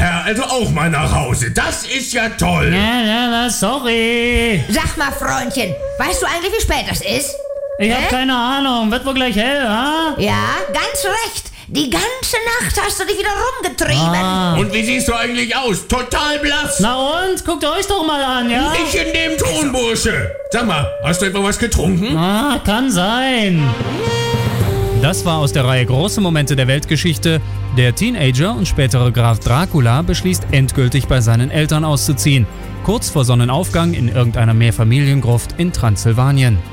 Herr also auch mal nach Hause. Das ist ja toll. Ja, sorry. Sag mal, Freundchen, weißt du eigentlich, wie spät das ist? Ich hab keine Ahnung. Wird wohl gleich hell, ha? Ja, ganz recht. Die ganze Nacht hast du dich wieder rumgetrieben. Und wie siehst du eigentlich aus? Total blass. Na und? Guckt euch doch mal an, ja? Nicht in dem Ton, Bursche. Sag mal, hast du etwa was getrunken? Kann sein. Das war aus der Reihe Große Momente der Weltgeschichte. Der Teenager und spätere Graf Dracula beschließt endgültig bei seinen Eltern auszuziehen. Kurz vor Sonnenaufgang in irgendeiner Mehrfamiliengruft in Transsilvanien.